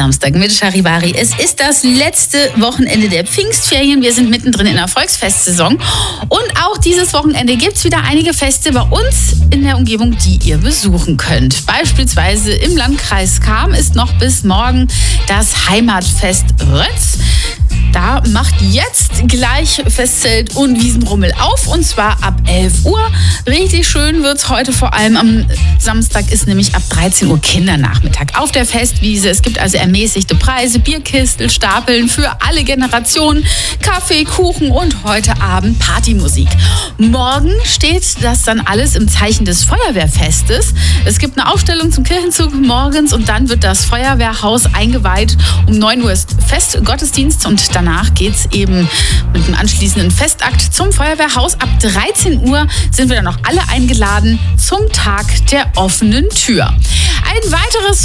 Samstag mit Charivari. Es ist das letzte Wochenende der Pfingstferien. Wir sind mittendrin in der Volksfestsaison. Und auch dieses Wochenende gibt es wieder einige Feste bei uns in der Umgebung, die ihr besuchen könnt. Beispielsweise im Landkreis Cham ist noch bis morgen das Heimatfest Rötz. Da macht jetzt gleich Festzelt und Wiesenrummel auf, und zwar ab 11 Uhr. Richtig schön wird's heute, vor allem am Samstag ist nämlich ab 13 Uhr Kindernachmittag auf der Festwiese. Es gibt also ermäßigte Preise, Bierkistel, Stapeln für alle Generationen, Kaffee, Kuchen und heute Abend Partymusik. Morgen steht das dann alles im Zeichen des Feuerwehrfestes. Es gibt eine Aufstellung zum Kirchenzug morgens und dann wird das Feuerwehrhaus eingeweiht. Um 9 Uhr ist Festgottesdienst und danach geht es eben mit einem anschließenden Festakt zum Feuerwehrhaus. Ab 13 Uhr sind wir dann noch alle eingeladen zum Tag der offenen Tür. Ein weiteres